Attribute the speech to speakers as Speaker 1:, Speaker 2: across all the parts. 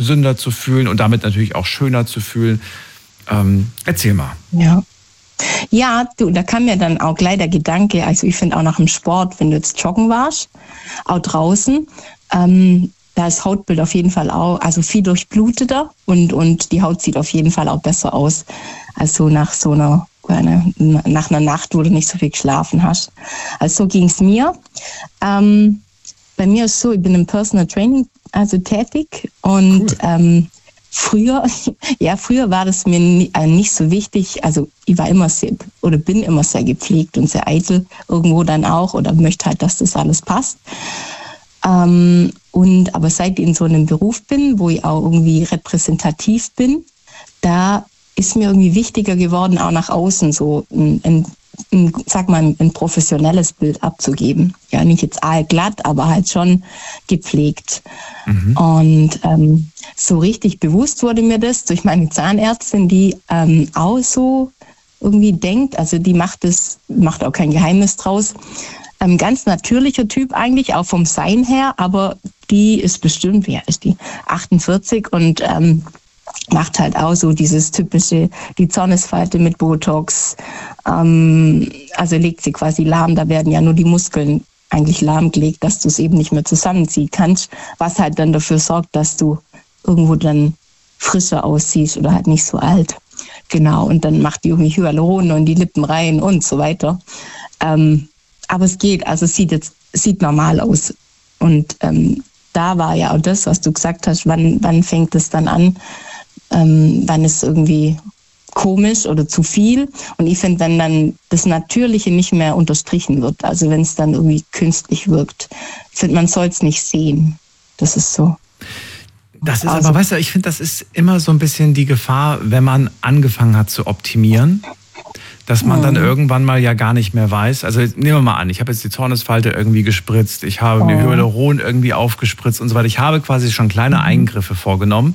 Speaker 1: gesünder zu fühlen und damit natürlich auch schöner zu fühlen. Erzähl mal.
Speaker 2: Ja. Ja, du, da kam mir dann auch gleich der Gedanke, also ich finde auch nach dem Sport, wenn du jetzt joggen warst, auch draußen, da ist Hautbild auf jeden Fall auch, also viel durchbluteter und die Haut sieht auf jeden Fall auch besser aus, als so nach nach einer Nacht, wo du nicht so viel geschlafen hast. Also so ging es mir. Bei mir ist so, ich bin im Personal Training also tätig und cool. Früher war das mir nicht so wichtig. Also ich war immer bin immer sehr gepflegt und sehr eitel irgendwo dann auch oder möchte halt, dass das alles passt. Aber seit ich in so einem Beruf bin, wo ich auch irgendwie repräsentativ bin, da ist mir irgendwie wichtiger geworden, auch nach außen so ein professionelles Bild abzugeben. Ja, nicht jetzt aalglatt, aber halt schon gepflegt. Mhm. Und so richtig bewusst wurde mir das durch meine Zahnärztin, die auch so irgendwie denkt, also die macht auch kein Geheimnis draus. Ganz natürlicher Typ eigentlich, auch vom Sein her, aber die ist bestimmt, wie ist die? 48 und macht halt auch so dieses typische, die Zornesfalte mit Botox, also legt sie quasi lahm, da werden ja nur die Muskeln eigentlich lahmgelegt, dass du es eben nicht mehr zusammenziehen kannst, was halt dann dafür sorgt, dass du irgendwo dann frischer aussiehst oder halt nicht so alt. Genau, und dann macht die irgendwie Hyaluron und die Lippen rein und so weiter. Aber es geht, also es sieht normal aus. Und da war ja auch das, was du gesagt hast, wann fängt es dann an, wann ist irgendwie komisch oder zu viel. Und ich finde, wenn dann das Natürliche nicht mehr unterstrichen wird, also wenn es dann irgendwie künstlich wirkt, ich finde, man soll es nicht sehen. Das ist so.
Speaker 1: Das ist aber, weißt du, ich finde, das ist immer so ein bisschen die Gefahr, wenn man angefangen hat zu optimieren, dass man dann irgendwann mal ja gar nicht mehr weiß. Also nehmen wir mal an, ich habe jetzt die Zornesfalte irgendwie gespritzt, ich habe mir Hyaluron irgendwie aufgespritzt und so weiter. Ich habe quasi schon kleine Eingriffe vorgenommen.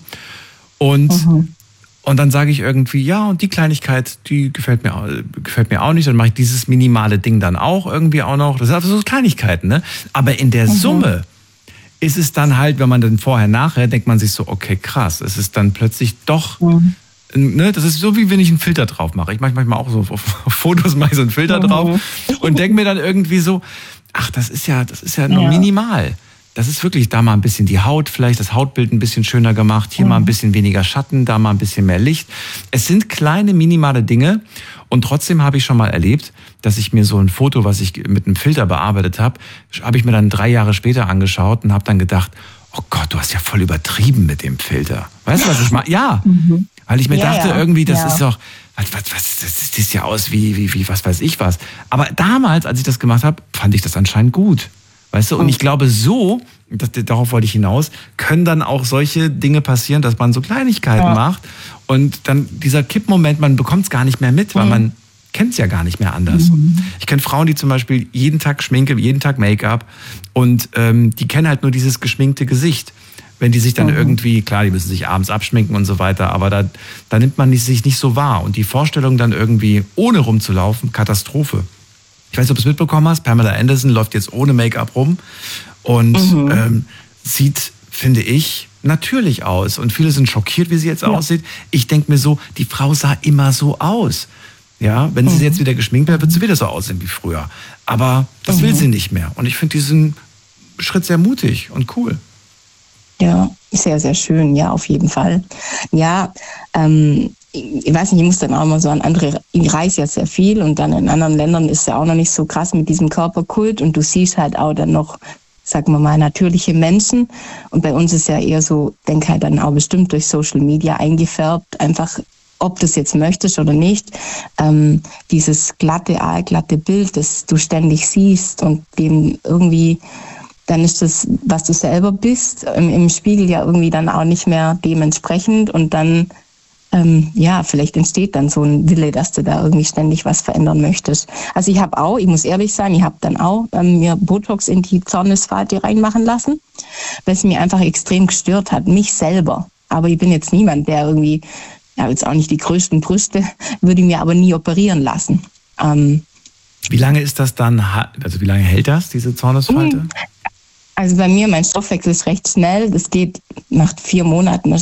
Speaker 1: Und dann sage ich irgendwie, ja, und die Kleinigkeit, die gefällt mir auch nicht. Dann mache ich dieses minimale Ding dann auch irgendwie auch noch. Das sind also so Kleinigkeiten, ne? Aber in der Summe ist es dann halt, wenn man dann nachher, denkt man sich so, okay, krass, es ist dann plötzlich doch, ne, das ist so, wie wenn ich einen Filter drauf mache. Ich mache manchmal auch so auf Fotos mache ich so einen Filter drauf und denke mir dann irgendwie so, ach, das ist ja nur minimal. Das ist wirklich da mal ein bisschen die Haut, vielleicht das Hautbild ein bisschen schöner gemacht, hier mal ein bisschen weniger Schatten, da mal ein bisschen mehr Licht. Es sind kleine, minimale Dinge und trotzdem habe ich schon mal erlebt, dass ich mir so ein Foto, was ich mit einem Filter bearbeitet habe ich mir dann 3 Jahre später angeschaut und habe dann gedacht, oh Gott, du hast ja voll übertrieben mit dem Filter. Weißt du, was ich meine? Ja, weil ich mir dachte irgendwie, das ist doch, das sieht ja aus wie was weiß ich was. Aber damals, als ich das gemacht habe, fand ich das anscheinend gut. Weißt du, und ich glaube darauf wollte ich hinaus, können dann auch solche Dinge passieren, dass man so Kleinigkeiten macht und dann dieser Kippmoment, man bekommt es gar nicht mehr mit, weil man kennt es ja gar nicht mehr anders. Ich kenne Frauen, die zum Beispiel jeden Tag Schminke, jeden Tag Make-up und die kennen halt nur dieses geschminkte Gesicht. Wenn die sich dann irgendwie, klar, die müssen sich abends abschminken und so weiter, aber da nimmt man sich nicht so wahr. Und die Vorstellung dann irgendwie ohne rumzulaufen, Katastrophe. Ich weiß nicht, ob du es mitbekommen hast, Pamela Anderson läuft jetzt ohne Make-up rum und sieht, finde ich, natürlich aus. Und viele sind schockiert, wie sie jetzt aussieht. Ich denke mir so, die Frau sah immer so aus. Ja, wenn sie jetzt wieder geschminkt wird, wird sie wieder so aussehen wie früher. Aber das will sie nicht mehr. Und ich finde diesen Schritt sehr mutig und cool.
Speaker 2: Ja, sehr, sehr schön. Ja, auf jeden Fall. Ja, ich weiß nicht, ich muss dann auch mal so an andere, ich reise ja sehr viel und dann in anderen Ländern ist ja auch noch nicht so krass mit diesem Körperkult und du siehst halt auch dann noch, sagen wir mal, natürliche Menschen und bei uns ist ja eher so, denke halt dann auch bestimmt durch Social Media eingefärbt, einfach ob du es jetzt möchtest oder nicht, dieses aalglatte Bild, das du ständig siehst und dem irgendwie, dann ist das, was du selber bist, im Spiegel ja irgendwie dann auch nicht mehr dementsprechend und dann vielleicht entsteht dann so ein Wille, dass du da irgendwie ständig was verändern möchtest. Also ich muss ehrlich sein, ich habe dann auch mir Botox in die Zornesfalte reinmachen lassen, weil es mir einfach extrem gestört hat, mich selber. Aber ich bin jetzt niemand, der irgendwie, ja jetzt auch nicht die größten Brüste, würde ich mir aber nie operieren lassen.
Speaker 1: Wie lange ist das dann, also wie lange hält das, diese Zornesfalte?
Speaker 2: Also bei mir, mein Stoffwechsel ist recht schnell, das geht nach 4 Monaten.